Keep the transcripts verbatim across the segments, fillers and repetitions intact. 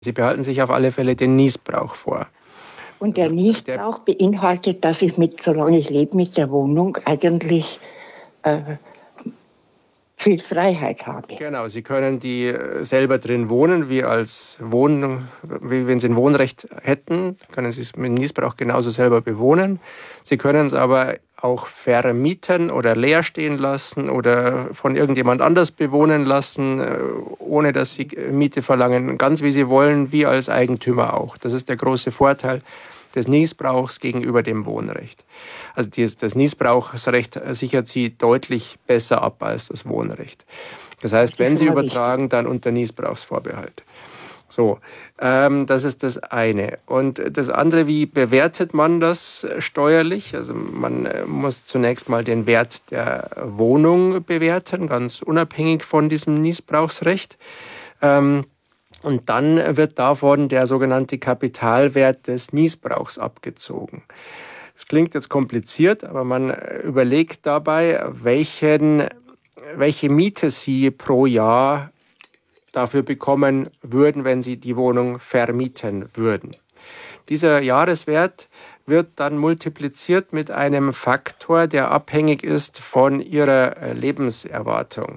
Sie behalten sich auf alle Fälle den Niesbrauch vor. Und der Niesbrauch beinhaltet, dass ich mit, solange ich lebe mit der Wohnung, eigentlich äh, viel Freiheit habe. Genau, Sie können die selber drin wohnen, wie als Wohn, wie wenn Sie ein Wohnrecht hätten, können Sie es mit dem Niesbrauch genauso selber bewohnen. Sie können es aber auch vermieten oder leer stehen lassen oder von irgendjemand anders bewohnen lassen, ohne dass Sie Miete verlangen, ganz wie Sie wollen, wie als Eigentümer auch. Das ist der große Vorteil des Niesbrauchs gegenüber dem Wohnrecht. Also das Niesbrauchsrecht sichert Sie deutlich besser ab als das Wohnrecht. Das heißt, wenn Sie übertragen, dann unter Niesbrauchsvorbehalt. So, ähm, das ist das eine. Und das andere, wie bewertet man das steuerlich? Also man muss zunächst mal den Wert der Wohnung bewerten, ganz unabhängig von diesem Niesbrauchsrecht. Ähm, Und dann wird davon der sogenannte Kapitalwert des Niesbrauchs abgezogen. Das klingt jetzt kompliziert, aber man überlegt dabei, welchen, welche Miete Sie pro Jahr dafür bekommen würden, wenn Sie die Wohnung vermieten würden. Dieser Jahreswert wird dann multipliziert mit einem Faktor, der abhängig ist von Ihrer Lebenserwartung.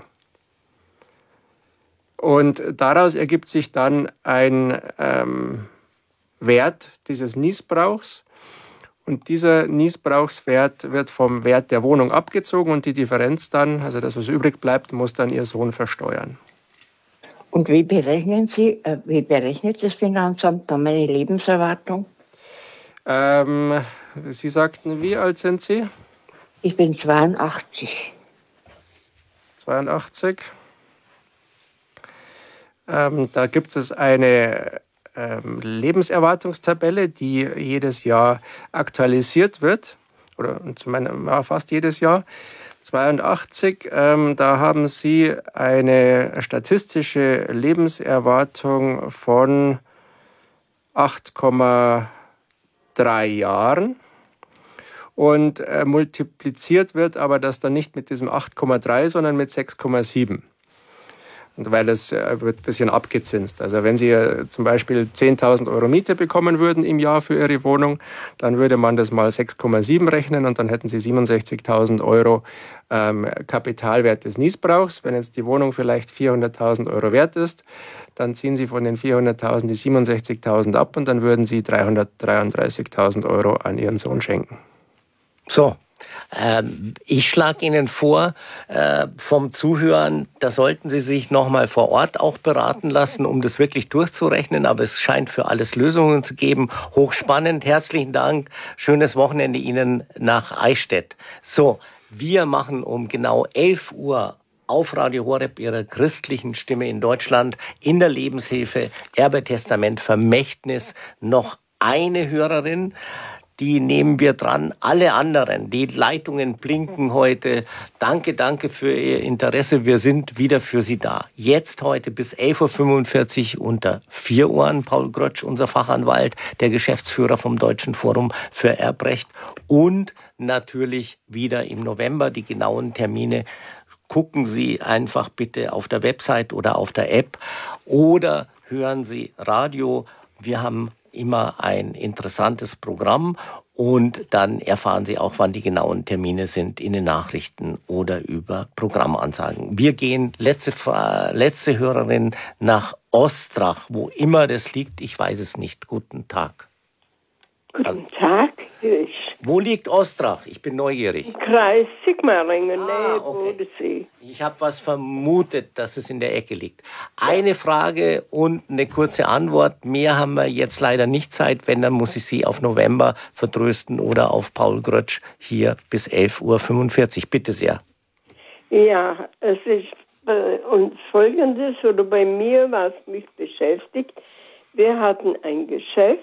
Und daraus ergibt sich dann ein ähm, Wert dieses Niesbrauchs. Und dieser Niesbrauchswert wird vom Wert der Wohnung abgezogen und die Differenz dann, also das, was übrig bleibt, muss dann Ihr Sohn versteuern. Und wie berechnen Sie, äh, wie berechnet das Finanzamt dann meine Lebenserwartung? Ähm, Sie sagten, wie alt sind Sie? Ich bin zweiundachtzig. zweiundachtzig. Ähm, da gibt es eine ähm, Lebenserwartungstabelle, die jedes Jahr aktualisiert wird, oder zumindest fast jedes Jahr. zweiundachtzig, ähm, da haben Sie eine statistische Lebenserwartung von acht Komma drei Jahren. Und äh, multipliziert wird aber das dann nicht mit diesem acht Komma drei, sondern mit sechs Komma sieben. Und weil es äh, wird ein bisschen abgezinst. Also wenn Sie äh, zum Beispiel zehntausend Euro Miete bekommen würden im Jahr für Ihre Wohnung, dann würde man das mal sechs Komma sieben rechnen und dann hätten Sie siebenundsechzigtausend Euro ähm, Kapitalwert des Niesbrauchs. Wenn jetzt die Wohnung vielleicht vierhunderttausend Euro wert ist, dann ziehen Sie von den vierhunderttausend die siebenundsechzigtausend ab und dann würden Sie dreihundertdreiunddreißigtausend Euro an Ihren Sohn schenken. So, ähm, ich schlage Ihnen vor, äh, vom Zuhören, da sollten Sie sich nochmal vor Ort auch beraten lassen, um das wirklich durchzurechnen. Aber es scheint für alles Lösungen zu geben. Hochspannend, herzlichen Dank. Schönes Wochenende Ihnen nach Eichstätt. So, wir machen um genau elf Uhr auf Radio Horeb, Ihrer christlichen Stimme in Deutschland, in der Lebenshilfe, Erbetestament, Vermächtnis, noch eine Hörerin. Die nehmen wir dran. Alle anderen, die Leitungen blinken heute. Danke, danke für Ihr Interesse. Wir sind wieder für Sie da. Jetzt heute bis elf Uhr fünfundvierzig unter vier Ohren. Paul Grötsch, unser Fachanwalt, der Geschäftsführer vom Deutschen Forum für Erbrecht. Und natürlich wieder im November die genauen Termine. Gucken Sie einfach bitte auf der Website oder auf der App oder hören Sie Radio. Wir haben immer ein interessantes Programm und dann erfahren Sie auch, wann die genauen Termine sind in den Nachrichten oder über Programmansagen. Wir gehen, letzte, letzte Hörerin, nach Ostrach, wo immer das liegt, ich weiß es nicht. Guten Tag. Guten Tag. Ich Wo liegt Ostrach? Ich bin neugierig. Kreis Sigmaringen, Ah, Nähe okay. Bodensee. Ich habe was vermutet, dass es in der Ecke liegt. Eine Frage und eine kurze Antwort. Mehr haben wir jetzt leider nicht Zeit. Wenn, dann muss ich Sie auf November vertrösten oder auf Paul Grötsch hier bis elf Uhr fünfundvierzig. Bitte sehr. Ja, es ist bei uns Folgendes, oder bei mir, was mich beschäftigt. Wir hatten ein Geschäft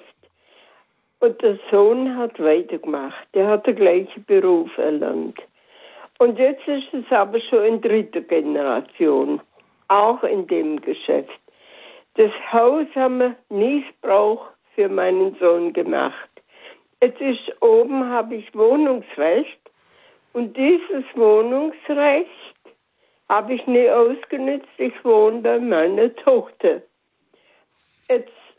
und der Sohn hat weitergemacht. Der hat den gleichen Beruf erlernt. Und jetzt ist es aber schon in dritter Generation, auch in dem Geschäft. Das Haus haben wir Niesbrauch für meinen Sohn gemacht. Jetzt ist oben, habe ich Wohnungsrecht und dieses Wohnungsrecht habe ich nie ausgenutzt. Ich wohne bei meiner Tochter. Jetzt